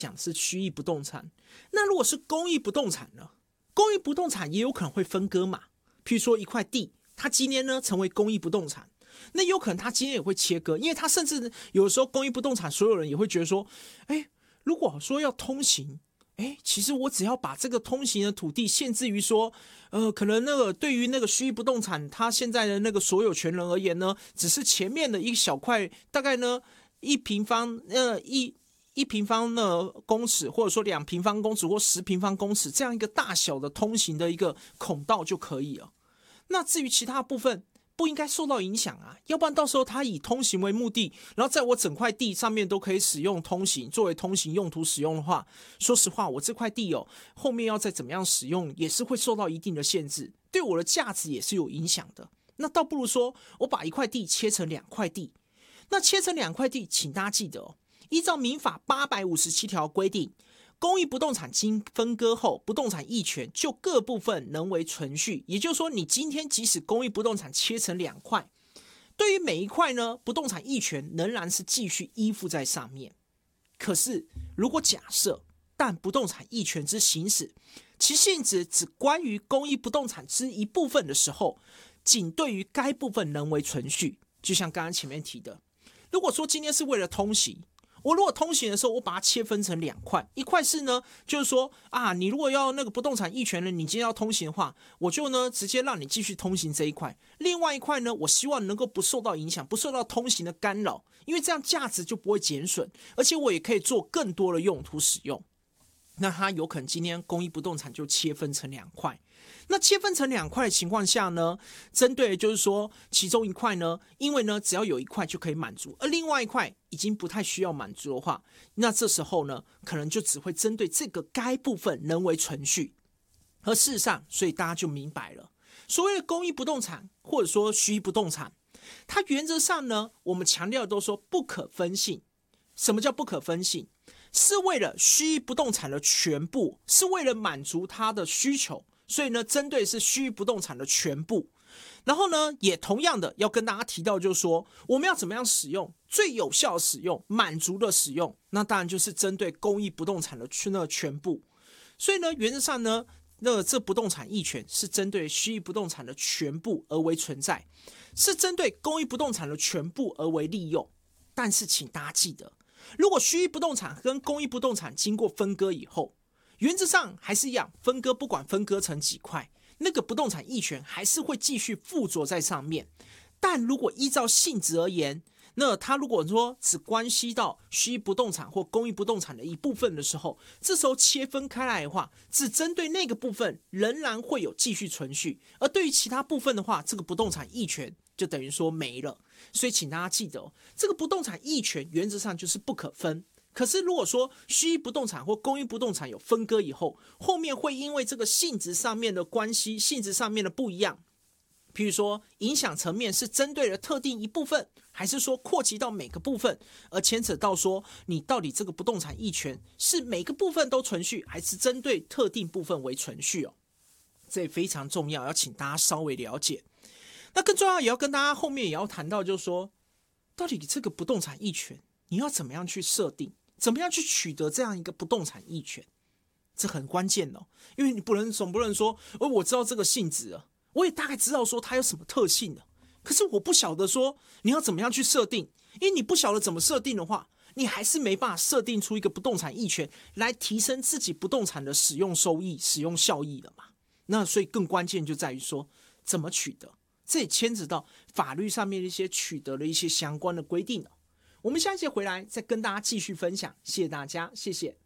讲是虚拟不动产，那如果是公益不动产呢？公益不动产也有可能会分割嘛，譬如说一块地，它今天呢成为公益不动产，那有可能它今天也会切割，因为它甚至有的时候公益不动产所有人也会觉得说，如果说要通行，其实我只要把这个通行的土地限制于说，可能那个对于那个虚拟不动产，它现在的那个所有权人而言呢，只是前面的一小块，大概呢一平方的公尺，或者说2平方公尺或10平方公尺这样一个大小的通行的一个孔道就可以了。那至于其他部分不应该受到影响啊，要不然到时候它以通行为目的，然后在我整块地上面都可以使用通行作为通行用途使用的话，说实话，我这块地后面要再怎么样使用也是会受到一定的限制，对我的价值也是有影响的。那倒不如说我把一块地切成2块地，那切成2块地，请大家记得依照民法857条规定，公益不动产经分割后，不动产役权就各部分能为存续。也就是说，你今天即使公益不动产切成2块，对于每一块呢，不动产役权仍然是继续依附在上面。可是，如果假设但不动产役权之行使，其性质只关于公益不动产之一部分的时候，仅对于该部分能为存续。就像刚刚前面提的，如果说今天是为了通行，我如果通行的时候，我把它切分成2块，一块是呢，就是说你如果要那个不动产役权人，你今天要通行的话，我就呢直接让你继续通行这一块。另外一块呢，我希望能够不受到影响，不受到通行的干扰，因为这样价值就不会减损，而且我也可以做更多的用途使用。那它有可能今天公益不动产就切分成2块。那切分成2块的情况下呢，针对就是说其中一块呢，因为呢只要有一块就可以满足，而另外一块已经不太需要满足的话，那这时候呢可能就只会针对这个该部分能为存续。而事实上，所以大家就明白了，所谓的公益不动产或者说虚拟不动产，它原则上呢，我们强调的都说不可分性。什么叫不可分性？是为了虚拟不动产的全部，是为了满足它的需求，所以呢，针对是虚拟不动产的全部。然后呢，也同样的要跟大家提到，就是说我们要怎么样使用最有效的使用、满足的使用，那当然就是针对公益不动产的全部。所以呢，原则上呢，这不动产役权是针对虚拟不动产的全部而为存在，是针对公益不动产的全部而为利用。但是请大家记得，如果虚拟不动产跟公益不动产经过分割以后，原则上还是一样，分割不管分割成几块，那个不动产役权还是会继续附着在上面。但如果依照性质而言，那它如果说只关系到虚拟不动产或公益不动产的一部分的时候，这时候切分开来的话，只针对那个部分仍然会有继续存续，而对于其他部分的话，这个不动产役权就等于说没了。所以请大家记得这个不动产役权原则上就是不可分。可是如果说虚拟不动产或公益不动产有分割以后，后面会因为这个性质上面的关系、性质上面的不一样，譬如说影响层面是针对了特定一部分，还是说扩及到每个部分，而牵扯到说你到底这个不动产役权是每个部分都存续，还是针对特定部分为存续这也非常重要，要请大家稍微了解。那更重要也要跟大家后面也要谈到，就是说到底这个不动产役权你要怎么样去设定，怎么样去取得这样一个不动产役权，这很关键因为你总不能说我知道这个性质了，我也大概知道说它有什么特性了，可是我不晓得说你要怎么样去设定，因为你不晓得怎么设定的话，你还是没办法设定出一个不动产役权来提升自己不动产的使用收益、使用效益了嘛。那所以更关键就在于说怎么取得，这也牵扯到法律上面的一些取得的一些相关的规定我们下一节回来再跟大家继续分享，谢谢大家，谢谢。